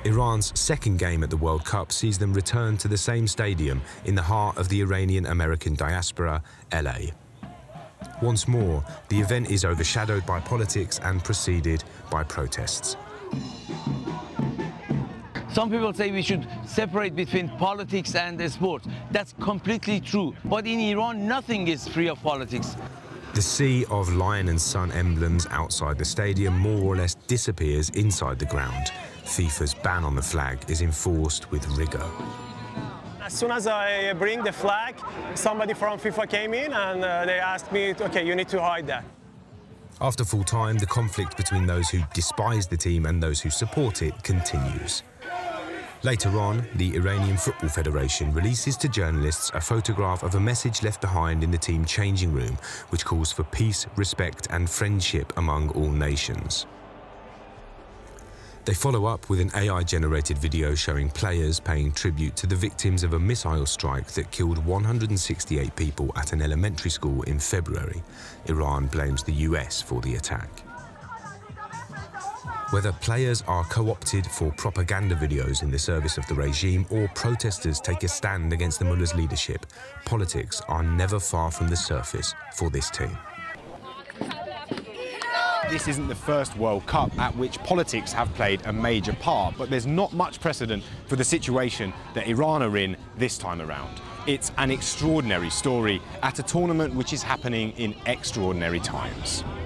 Iran's second game at the World Cup sees them return to the same stadium in the heart of the Iranian-American diaspora, LA. Once more, the event is overshadowed by politics and preceded by protests. Some people say we should separate between politics and sports. That's completely true. But in Iran, nothing is free of politics. The sea of lion and sun emblems outside the stadium more or less disappears inside the ground. FIFA's ban on the flag is enforced with rigor. As soon as I bring the flag, somebody from FIFA came in and they asked me, okay, you need to hide that. After full time, the conflict between those who despise the team and those who support it continues. Later on, the Iranian Football Federation releases to journalists a photograph of a message left behind in the team changing room, which calls for peace, respect and friendship among all nations. They follow up with an AI-generated video showing players paying tribute to the victims of a missile strike that killed 168 people at an elementary school in February. Iran blames the US for the attack. Whether players are co-opted for propaganda videos in the service of the regime or protesters take a stand against the mullah's leadership, politics are never far from the surface for this team. This isn't the first World Cup at which politics have played a major part, but there's not much precedent for the situation that Iran are in this time around. It's an extraordinary story at a tournament which is happening in extraordinary times.